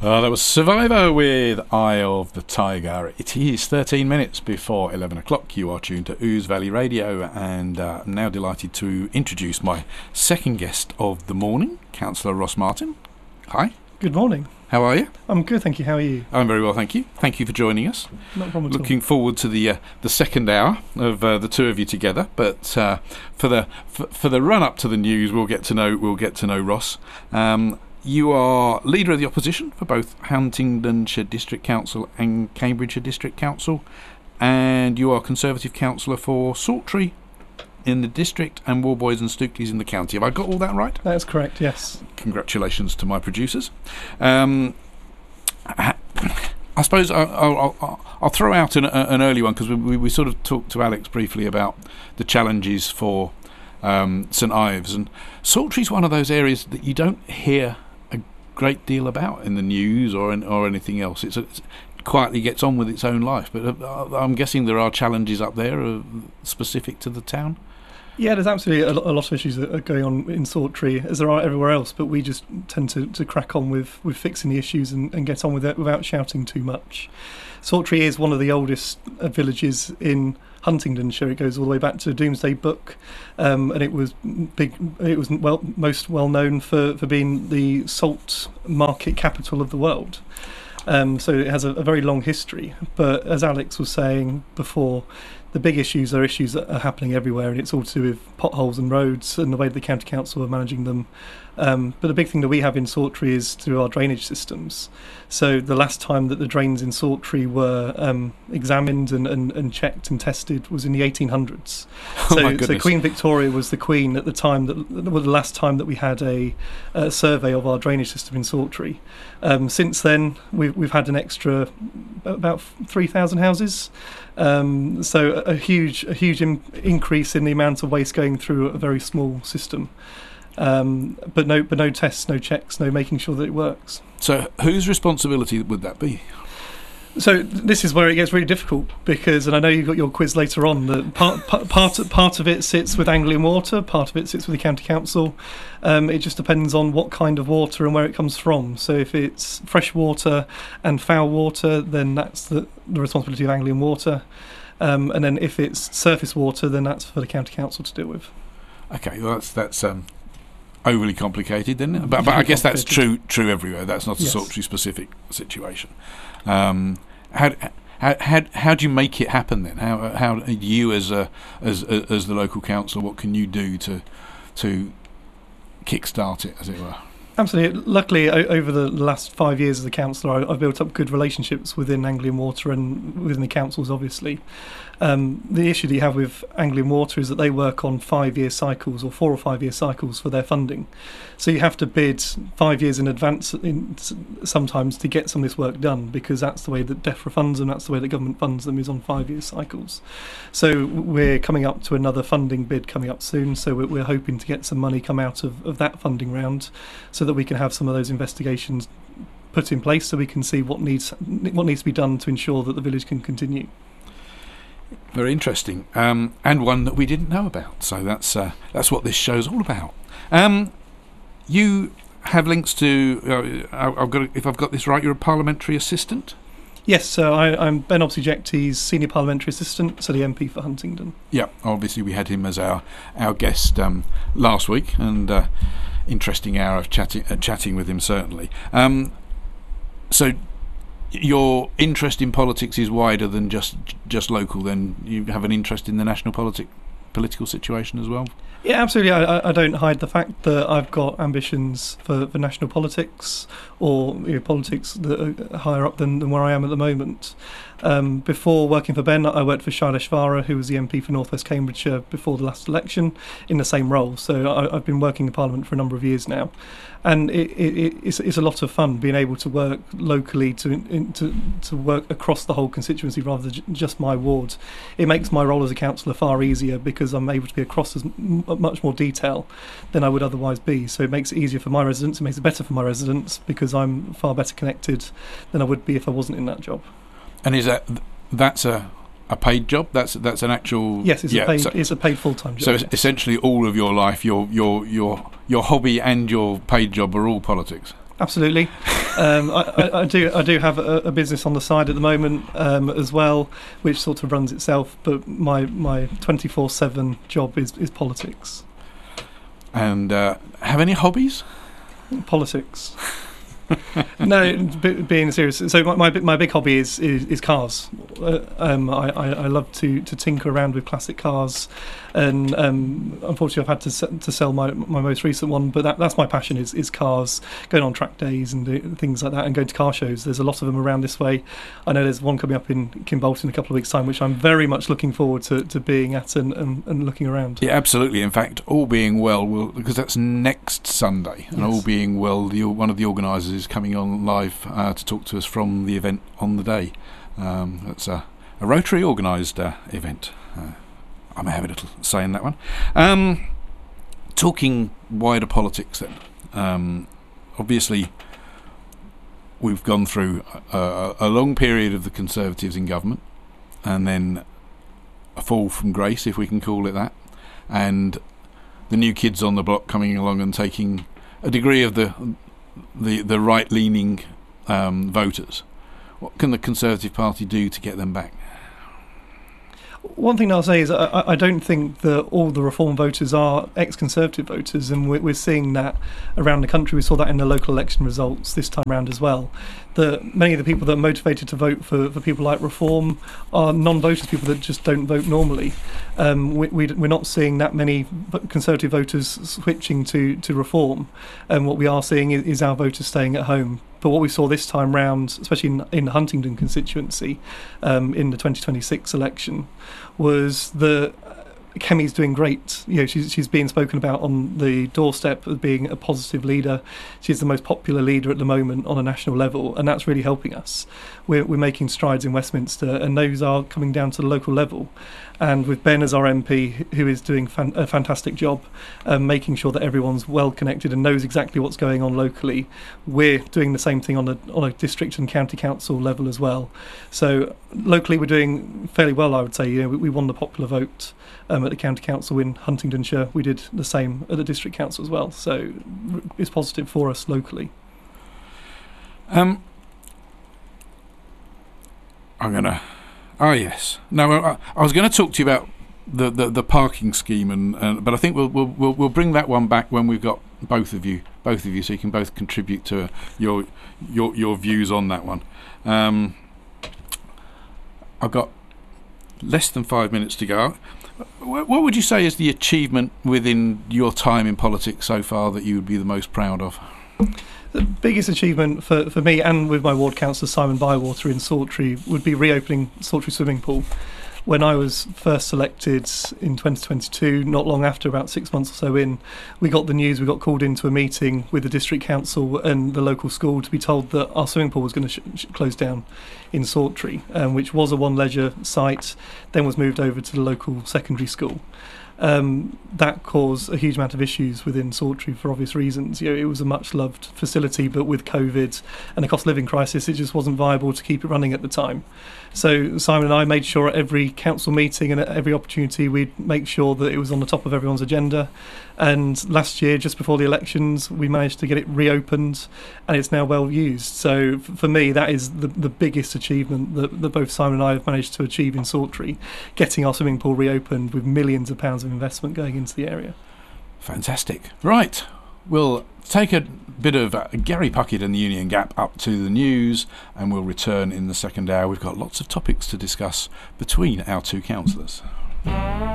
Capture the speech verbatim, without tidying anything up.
Uh, that was Survivor with Eye of the Tiger. It is thirteen minutes before eleven o'clock. You are tuned to Ouse Valley Radio, and uh, I'm now delighted to introduce my second guest of the morning, Councillor Ross Martin. Hi. Good morning. How are you? I'm good, thank you. How are you? I'm very well, thank you. Thank you for joining us. Not a problem at Looking all. forward to the uh, the second hour of uh, the two of you together. But uh, for the for, for the run up to the news, we'll get to know we'll get to know Ross. Um, You are Leader of the Opposition for both Huntingdonshire District Council and Cambridgeshire District Council, and you are Conservative Councillor for Saltrey in the district and Warboys and Stookleys in the county. Have I got all that right? That's correct, yes. Congratulations to my producers. Um, I suppose I'll, I'll, I'll throw out an, an early one, because we, we sort of talked to Alex briefly about the challenges for um, St Ives, and Saltrey's one of those areas that you don't hear great deal about in the news or in, or anything else. It's, a, it's it quietly gets on with its own life, but uh, I'm guessing there are challenges up there uh, specific to the town. Yeah, there's absolutely a, a lot of issues that are going on in Saltrey, as there are everywhere else, but we just tend to, to crack on with, with fixing the issues and, and get on with it without shouting too much. Saltrey is one of the oldest uh, villages in Huntingdonshire. It goes all the way back to the Domesday Book, um, and it was big. It was well most well known for, for being the salt market capital of the world. Um, so it has a, a very long history. But as Alex was saying before, the big issues are issues that are happening everywhere, and it's all to do with potholes and roads and the way the county council are managing them. Um, but the big thing that we have in Saltrey is through our drainage systems. So the last time that the drains in Saltrey were um, examined and, and, and checked and tested was in the eighteen hundreds. Oh so, my goodness. so Queen Victoria was the Queen at the time, that well, the last time that we had a, a survey of our drainage system in Saltrey. Um, since then, we've, we've had an extra about three thousand houses. Um, so a, a huge, a huge in, increase in the amount of waste going through a very small system. Um, but no, but no tests, no checks, no making sure that it works. So whose responsibility would that be? So this is where it gets really difficult, because, and I know you've got your quiz later on, that part part part, part of it sits with Anglian Water, part of it sits with the county council. Um, it just depends on what kind of water and where it comes from. So if it's fresh water and foul water, then that's the, the responsibility of Anglian Water. Um, and then if it's surface water, then that's for the county council to deal with. Okay, well that's that's um, overly complicated, isn't it? But, but I guess that's true true everywhere. That's not a Yes. Saltrey specific situation. Um, how, how how how do you make it happen then? How how you as a as as the local council, what can you do to to kickstart it, as it were? Absolutely. Luckily, o- over the last five years as a councillor, I- I've built up good relationships within Anglian Water and within the councils, obviously. Um, the issue that you have with Anglian Water is that they work on five-year cycles or four or five-year cycles for their funding. So you have to bid five years in advance in, sometimes to get some of this work done, because that's the way that DEFRA funds them, that's the way that government funds them, is on five-year cycles. So we're coming up to another funding bid coming up soon, so we're, we're hoping to get some money come out of, of that funding round, so that we can have some of those investigations put in place, so we can see what needs what needs to be done to ensure that the village can continue. Very interesting, um, and one that we didn't know about. So that's uh, that's what this show's all about. Um, you have links to. Uh, I've got. If I've got this right, you're a parliamentary assistant. Yes, so I, I'm Ben Obsey-Jectey's senior parliamentary assistant, so the M P for Huntingdon. Yeah, obviously we had him as our our guest um, last week, and uh, interesting hour of chatting uh, chatting with him certainly. Um, so. Your interest in politics is wider than just just local. Then you have an interest in the national politic political situation as well. Yeah, absolutely. I, I don't hide the fact that I've got ambitions for, for national politics, or you know, politics that are higher up than, than where I am at the moment. Um, before working for Ben, I worked for Shailesh Vara, who was the M P for North West Cambridgeshire before the last election, in the same role. So I, I've been working in Parliament for a number of years now, and it, it, it's, it's a lot of fun being able to work locally, to in, to to work across the whole constituency rather than just my ward. It makes my role as a councillor far easier, because I'm able to be across as m- much more detail than I would otherwise be. So it makes it easier for my residents. It makes it better for my residents, because I'm far better connected than I would be if I wasn't in that job. And is that that's a a paid job? That's that's an actual. Yes, it's yeah, a paid. So, it's a paid full time job. so yes. essentially, all of your life, your your your your hobby and your paid job are all politics. Absolutely. um, I, I, I do. I do have a, a business on the side at the moment um, as well, which sort of runs itself. But my my twenty-four seven job is is politics. And uh, have any hobbies? Politics. No, b- being serious. So my, my my big hobby is is, is cars. Uh, um, I, I, I love to, to tinker around with classic cars, and um, unfortunately I've had to se- to sell my, my most recent one. But that, that's my passion is, is cars, going on track days and do, things like that, and going to car shows. There's a lot of them around this way. I know there's one coming up in Kimbolton in a couple of weeks' time, which I'm very much looking forward to, to being at and, and, and looking around. Yeah, absolutely. In fact, all being well, we'll, because that's next Sunday, and Yes. all being well, the, one of the organisers is coming on live uh, to talk to us from the event on the day. Um, it's a, a Rotary organised uh, event. Uh, I may have a little say in that one. Um, talking wider politics then. Um, obviously, we've gone through a, a long period of the Conservatives in government, and then a fall from grace, if we can call it that, and the new kids on the block coming along and taking a degree of the the, the right-leaning um, voters. What can the Conservative Party do to get them back? One thing I'll say is I, I don't think that all the Reform voters are ex-Conservative voters, and we're, we're seeing that around the country. We saw that in the local election results this time round as well. That many of the people that are motivated to vote for, for people like Reform are non-voters, people that just don't vote normally. Um, we, we, we're not seeing that many Conservative voters switching to, to Reform, and what we are seeing is, is our voters staying at home. But what we saw this time round, especially in, in the Huntingdon constituency, um, in the twenty twenty-six election, was that Kemi's doing great. You know, she's she's being spoken about on the doorstep as being a positive leader. She's the most popular leader at the moment on a national level, and that's really helping us. We're we're making strides in Westminster, and those are coming down to the local level. And with Ben as our M P, who is doing fan- a fantastic job, um, making sure that everyone's well connected and knows exactly what's going on locally, we're doing the same thing on a on a district and county council level as well. So locally, we're doing fairly well, I would say. You know, we, we won the popular vote um, at the county council in Huntingdonshire. We did the same at the district council as well. So it's positive for us locally. Um, I'm gonna. Oh yes. No, I, I was going to talk to you about the, the, the parking scheme, and, and but I think we'll, we'll we'll we'll bring that one back when we've got both of you, both of you, so you can both contribute to your your your views on that one. Um, I've got less than five minutes to go. What, what would you say is the achievement within your time in politics so far that you would be the most proud of? The biggest achievement for, for me and with my ward councillor Simon Bywater in Sawtry would be reopening Sawtry swimming pool. When I was first selected in twenty twenty-two, not long after, about six months or so in, we got the news, we got called into a meeting with the district council and the local school to be told that our swimming pool was going to sh- sh- close down in Sawtry, um, which was a one leisure site, then was moved over to the local secondary school. Um, that caused a huge amount of issues within Sawtry for obvious reasons. You know, it was a much loved facility, but with COVID and the cost of living crisis, it just wasn't viable to keep it running at the time. So Simon and I made sure at every council meeting and at every opportunity we'd make sure that it was on the top of everyone's agenda. And last year, just before the elections, we managed to get it reopened, and it's now well used. So f- for me, that is the, the biggest achievement that, that both Simon and I have managed to achieve in Sawtry, getting our swimming pool reopened with millions of pounds of investment going into the area. Fantastic. Right, we'll take a bit of uh, Gary Puckett and the Union Gap up to the news, and we'll return in the second hour. We've got lots of topics to discuss between our two councillors.